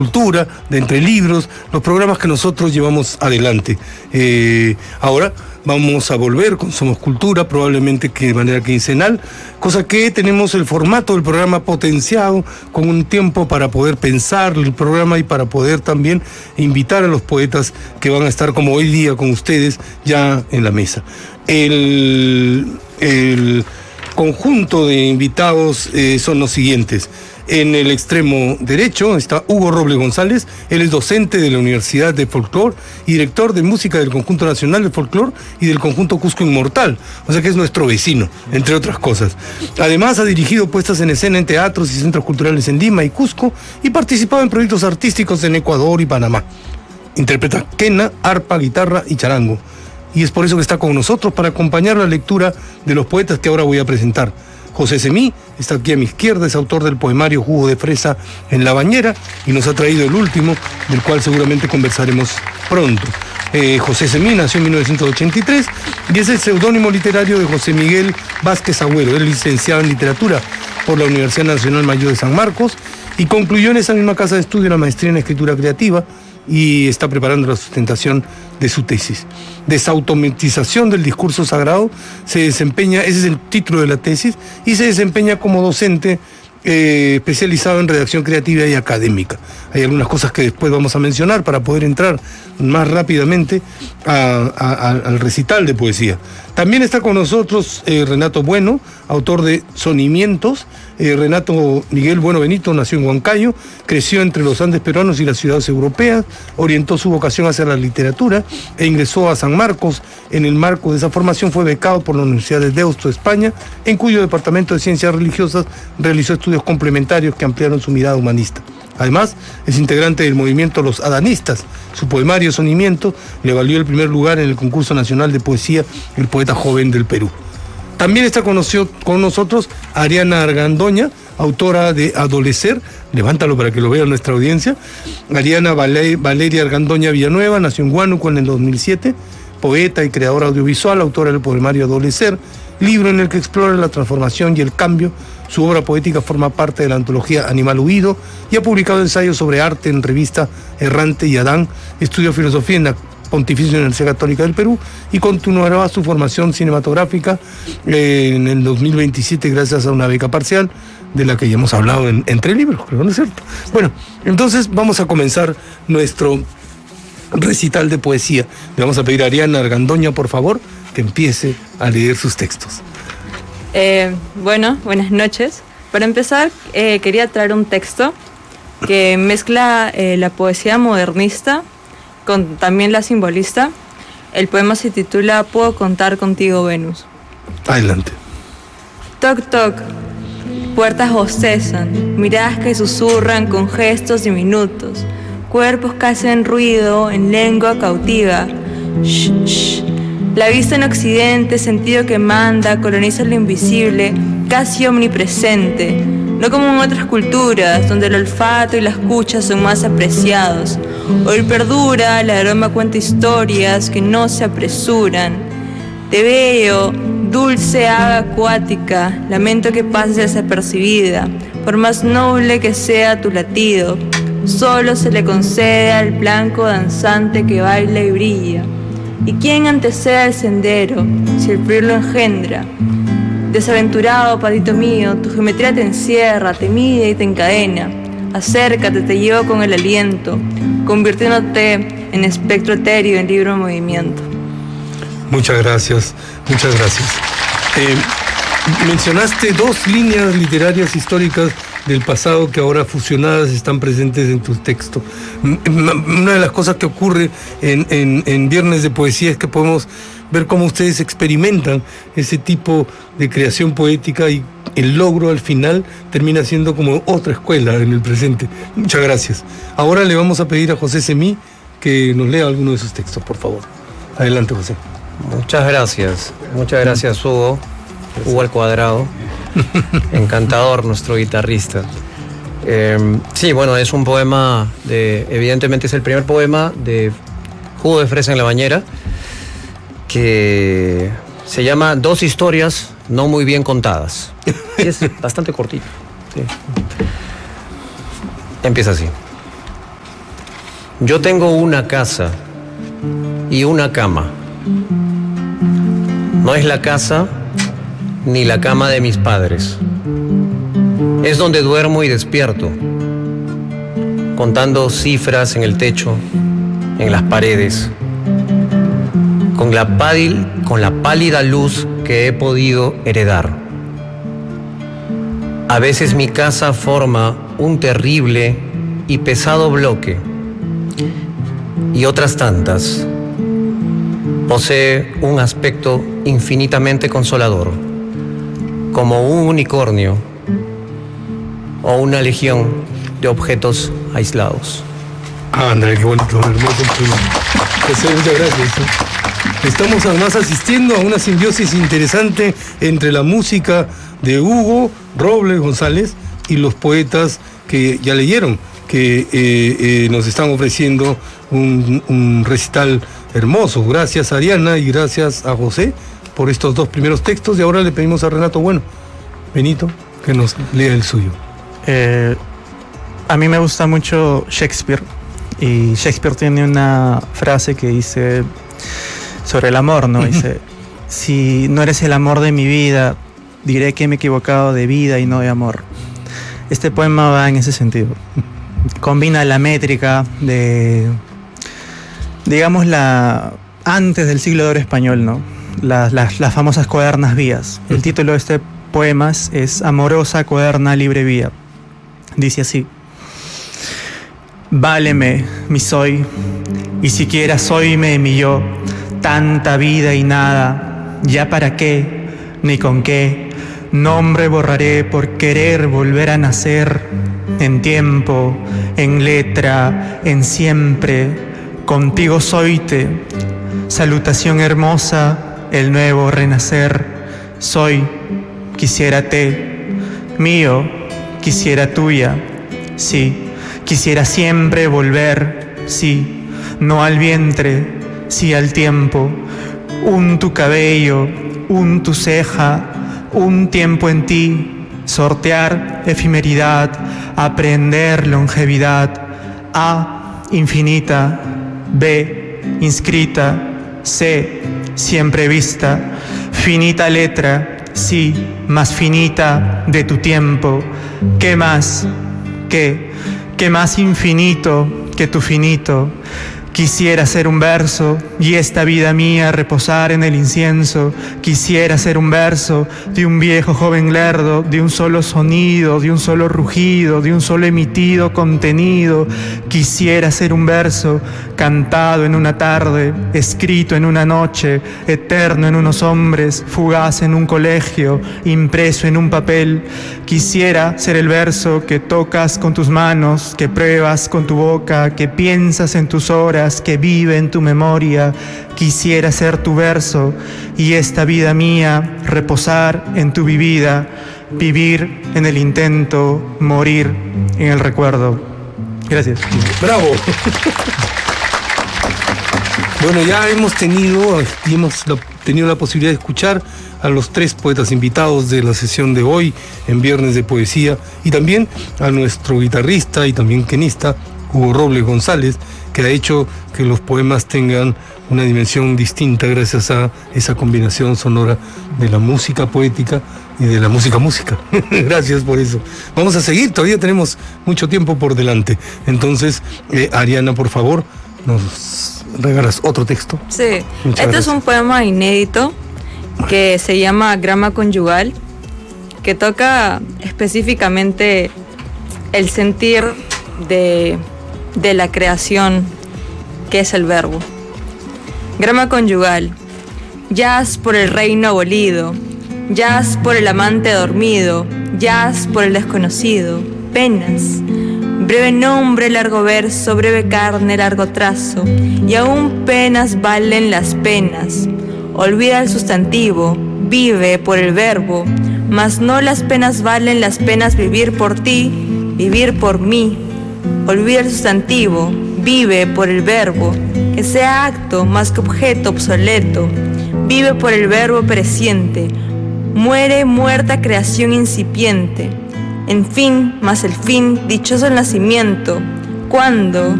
cultura, de Entre Libros, los programas que nosotros llevamos adelante. Ahora vamos a volver con Somos Cultura, probablemente que de manera quincenal, cosa que tenemos el formato del programa potenciado, con un tiempo para poder pensar el programa y para poder también invitar a los poetas que van a estar como hoy día con ustedes ya en la mesa. El conjunto de invitados son los siguientes. En el extremo derecho está Hugo Robles González. Él es docente de la Universidad de Folclor y director de música del Conjunto Nacional de Folclor y del Conjunto Cusco Inmortal, o sea que es nuestro vecino, entre otras cosas. Además ha dirigido puestas en escena en teatros y centros culturales en Lima y Cusco y participado en proyectos artísticos en Ecuador y Panamá. Interpreta quena, arpa, guitarra y charango. Y es por eso que está con nosotros para acompañar la lectura de los poetas que ahora voy a presentar. José Semí está aquí a mi izquierda, es autor del poemario Jugo de Fresa en la Bañera y nos ha traído el último, del cual seguramente conversaremos pronto. José Semí nació en 1983 y es el seudónimo literario de José Miguel Vázquez Agüero. Es licenciado en literatura por la Universidad Nacional Mayor de San Marcos y concluyó en esa misma casa de estudio la maestría en escritura creativa y está preparando la sustentación de su tesis. Desautomatización del discurso sagrado, se desempeña, ese es el título de la tesis, y se desempeña como docente especializado en redacción creativa y académica. Hay algunas cosas que después vamos a mencionar para poder entrar más rápidamente al recital de poesía. También está con nosotros Renato Bueno, autor de Sonimientos. Renato Miguel Bueno Benito nació en Huancayo, creció entre los Andes peruanos y las ciudades europeas, orientó su vocación hacia la literatura e ingresó a San Marcos. En el marco de esa formación fue becado por la Universidad de Deusto, España, en cuyo departamento de Ciencias Religiosas realizó estudios complementarios que ampliaron su mirada humanista. Además, es integrante del movimiento Los Adanistas. Su poemario Sonimiento le valió el primer lugar en el concurso nacional de poesía El Poeta Joven del Perú. También está con nosotros Ariana Argandoña, autora de Adolecer. Levántalo para que lo vea nuestra audiencia. Ariana Valeria Argandoña Villanueva nació en Huánuco en el 2007, poeta y creadora audiovisual, autora del poemario Adolecer, libro en el que explora la transformación y el cambio. Su obra poética forma parte de la antología Animal Huido y ha publicado ensayos sobre arte en revista Errante y Adán. Estudió filosofía en la Pontificia Universidad Católica del Perú y continuará su formación cinematográfica en el 2027 gracias a una beca parcial de la que ya hemos hablado en Entre Libros, creo, ¿no es cierto? Bueno, entonces vamos a comenzar nuestro recital de poesía. Le vamos a pedir a Ariana Argandoña, por favor, que empiece a leer sus textos. Bueno, buenas noches. Para empezar, quería traer un texto que mezcla la poesía modernista con también la simbolista. El poema se titula Puedo contar contigo, Venus. Adelante. Toc, toc. Puertas bostezan, miradas que susurran con gestos diminutos, cuerpos que hacen ruido en lengua cautiva. Shh, shh. La vista en occidente, sentido que manda, coloniza lo invisible, casi omnipresente. No como en otras culturas, donde el olfato y la escucha son más apreciados. Hoy perdura, el aroma cuenta historias que no se apresuran. Te veo, dulce ave acuática, lamento que pases desapercibida. Por más noble que sea tu latido, solo se le concede al blanco danzante que baila y brilla. ¿Y quién antecede al sendero, si el frío lo engendra? Desaventurado, patito mío, tu geometría te encierra, te mide y te encadena. Acércate, te llevo con el aliento, convirtiéndote en espectro etéreo, en libro en movimiento. Muchas gracias, muchas gracias. Mencionaste dos líneas literarias históricas del pasado que ahora fusionadas están presentes en tus textos. Una de las cosas que ocurre en Viernes de Poesía es que podemos ver cómo ustedes experimentan ese tipo de creación poética y el logro al final termina siendo como otra escuela en el presente. Muchas gracias. Ahora le vamos a pedir a José Semí que nos lea alguno de sus textos, por favor. Adelante, José. Muchas gracias, Hugo. Gracias. Hugo al cuadrado. Encantador nuestro guitarrista. Sí, bueno, es un poema evidentemente es el primer poema de Jugo de Fresa en la Bañera, que se llama Dos historias no muy bien contadas. Y es bastante cortito. Sí. Empieza así. Yo tengo una casa y una cama. No es la casa ni la cama de mis padres. Es donde duermo y despierto, contando cifras en el techo, en las paredes, con la pálida luz que he podido heredar. A veces mi casa forma un terrible y pesado bloque, y otras tantas posee un aspecto infinitamente consolador, como un unicornio o una legión de objetos aislados. Ándale, qué bonito, hermoso poema. José, muchas gracias. Estamos además asistiendo a una simbiosis interesante entre la música de Hugo Robles González y los poetas que ya leyeron, que nos están ofreciendo un recital hermoso. Gracias a Ariana y gracias a José por estos dos primeros textos, y ahora le pedimos a Renato Benito, que nos lea el suyo. A mí me gusta mucho Shakespeare, y Shakespeare tiene una frase que dice sobre el amor, ¿no? Dice: si no eres el amor de mi vida, diré que me he equivocado de vida y no de amor. Este poema va en ese sentido. Combina la métrica de, digamos, antes del siglo de oro español, ¿no? Las famosas cuadernas vías. El título de este poema es Amorosa cuaderna libre vía. Dice así: váleme mi soy, y siquiera soyme mi yo, tanta vida y nada, ya para qué, ni con qué, nombre borraré por querer volver a nacer, en tiempo, en letra, en siempre, contigo soyte, salutación hermosa, el nuevo renacer, soy, quisiérate, mío, quisiera tuya, sí, quisiera siempre volver, sí, no al vientre, sí al tiempo, un tu cabello, un tu ceja, un tiempo en ti, sortear efemeridad, aprender longevidad, A, infinita, B, inscrita, C, siempre vista, finita letra, sí, más finita de tu tiempo, ¿qué más? ¿Qué más infinito que tu finito? Quisiera ser un verso y esta vida mía reposar en el incienso. Quisiera ser un verso de un viejo joven lerdo, de un solo sonido, de un solo rugido, de un solo emitido contenido. Quisiera ser un verso cantado en una tarde, escrito en una noche, eterno en unos hombres, fugaz en un colegio, impreso en un papel. Quisiera ser el verso que tocas con tus manos, que pruebas con tu boca, que piensas en tus horas, que vive en tu memoria. Quisiera ser tu verso y esta vida mía reposar en tu vivida, vivir en el intento, morir en el recuerdo. Gracias. ¡Bravo! Bueno, ya hemos tenido la posibilidad de escuchar a los tres poetas invitados de la sesión de hoy en Viernes de Poesía, y también a nuestro guitarrista y también quenista Hugo Robles González, que ha hecho que los poemas tengan una dimensión distinta gracias a esa combinación sonora de la música poética y de la música. Gracias por eso. Vamos a seguir, todavía tenemos mucho tiempo por delante. Entonces, Ariana, por favor, nos regalas otro texto. Sí, Muchas gracias. Es un poema inédito que se llama Grama Conyugal, que toca específicamente el sentir de la creación, que es el verbo. Grama conyugal: jaz por el reino abolido, jaz por el amante dormido, jaz por el desconocido, penas, breve nombre, largo verso, breve carne, largo trazo, y aún penas valen las penas. Olvida el sustantivo, vive por el verbo, mas no las penas valen las penas, vivir por ti, vivir por mí. Olvida el sustantivo, vive por el verbo, que sea acto más que objeto obsoleto. Vive por el verbo pereciente, muere muerta creación incipiente. En fin, mas el fin, dichoso el nacimiento, cuando